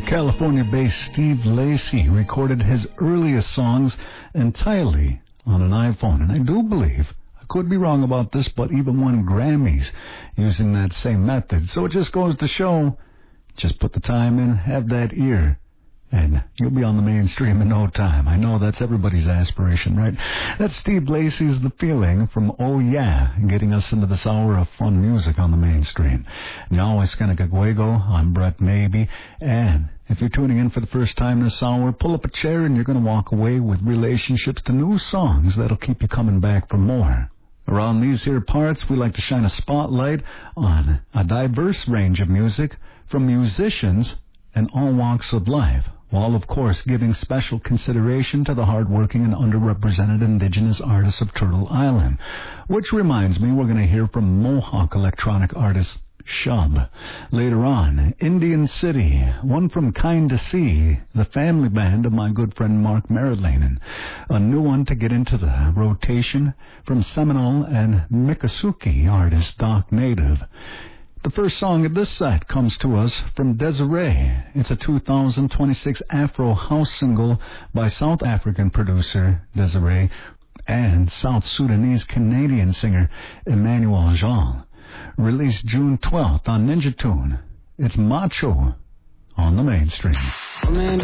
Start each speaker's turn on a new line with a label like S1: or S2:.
S1: California-based Steve Lacy recorded his earliest songs entirely on an iPhone, and I do believe, I could be wrong about this, but even won Grammys using that same method. So it just goes to show, just put the time in, have that ear, and you'll be on the mainstream in no time. I know that's everybody's aspiration, right? That's Steve Lacy's The Feeling from Oh Yeah, getting us into this hour of fun music on the mainstream. Now it's Kanakagwego. I'm Brett Maybe, and if you're tuning in for the first time this hour, pull up a chair and you're going to walk away with relationships to new songs that'll keep you coming back for more. Around these here parts, we like to shine a spotlight on a diverse range of music from musicians in all walks of life, while of course giving special consideration to the hardworking and underrepresented indigenous artists of Turtle Island. Which reminds me, we're going to hear from Mohawk electronic artist Shub. Later on, Indian City, one from Kind to See, the family band of my good friend Mark Merrilanen. A new one to get into the rotation from Seminole and Miccosukee artist Doc Native. The first song of this set comes to us from Desiree. It's a 2026 Afro house single by South African producer Desiree and South Sudanese Canadian singer Emmanuel Jean. Released June 12th on Ninja Tune. It's Macho on the mainstream.
S2: Man,